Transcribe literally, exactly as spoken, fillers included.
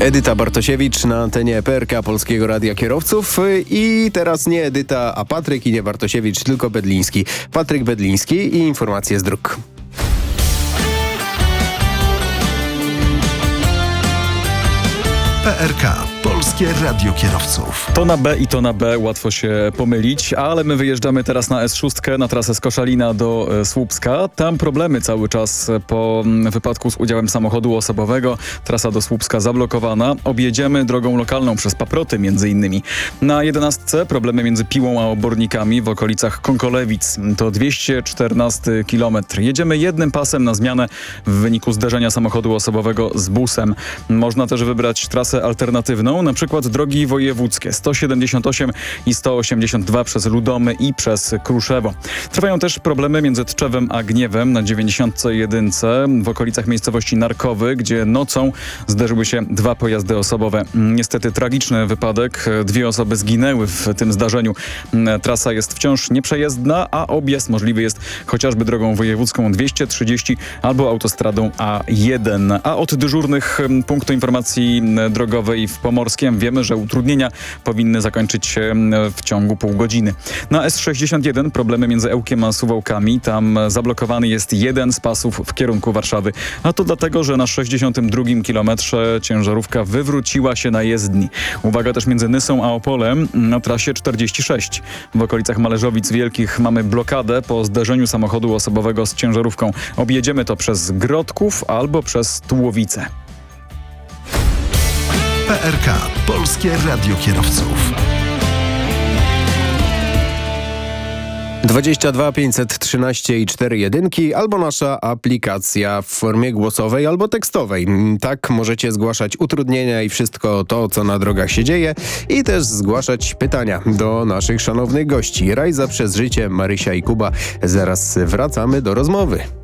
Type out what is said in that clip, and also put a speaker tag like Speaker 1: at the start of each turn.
Speaker 1: Edyta Bartosiewicz na antenie P R K Polskiego Radia Kierowców. I teraz nie Edyta, a Patryk i nie Bartosiewicz, tylko Bedliński. Patryk Bedliński i informacje z dróg.
Speaker 2: P R K. Polskie Radio Kierowców.
Speaker 3: To na B i to na B łatwo się pomylić, ale my wyjeżdżamy teraz na S sześć, na trasę z Koszalina do Słupska. Tam problemy cały czas po wypadku z udziałem samochodu osobowego. Trasa do Słupska zablokowana. Objedziemy drogą lokalną przez Paproty między innymi. Na jedenastce problemy między Piłą a Obornikami w okolicach Konkolewic. To dwieście czternasty kilometr. Jedziemy jednym pasem na zmianę w wyniku zderzenia samochodu osobowego z busem. Można też wybrać trasę alternatywną, na przykład drogi wojewódzkie sto siedemdziesiąt osiem i sto osiemdziesiąt dwa przez Ludomy i przez Kruszewo. Trwają też problemy między Tczewem a Gniewem na dziewięćdziesiątce jeden w okolicach miejscowości Narkowy, gdzie nocą zderzyły się dwa pojazdy osobowe. Niestety tragiczny wypadek. Dwie osoby zginęły w tym zdarzeniu. Trasa jest wciąż nieprzejezdna, a objazd możliwy jest chociażby drogą wojewódzką dwieście trzydzieści albo autostradą A jeden. A od dyżurnych punktu informacji drogowej w Pomorskiem wiemy, że utrudnienia powinny zakończyć się w ciągu pół godziny. Na S sześćdziesiąt jeden problemy między Ełkiem a Suwałkami. Tam zablokowany jest jeden z pasów w kierunku Warszawy. A to dlatego, że na sześćdziesiątym drugim kilometrze ciężarówka wywróciła się na jezdni. Uwaga też między Nysą a Opolem na trasie czterdzieści sześć. W okolicach Mależowic Wielkich mamy blokadę po zderzeniu samochodu osobowego z ciężarówką. Objedziemy to przez Grodków albo przez Tułowice.
Speaker 2: P R K. Polskie Radio Kierowców.
Speaker 1: dwadzieścia dwa pięćset trzynaście i cztery jedynki albo nasza aplikacja w formie głosowej albo tekstowej. Tak możecie zgłaszać utrudnienia i wszystko to, co na drogach się dzieje i też zgłaszać pytania do naszych szanownych gości. Rajza przez życie, Marysia i Kuba. Zaraz wracamy do rozmowy.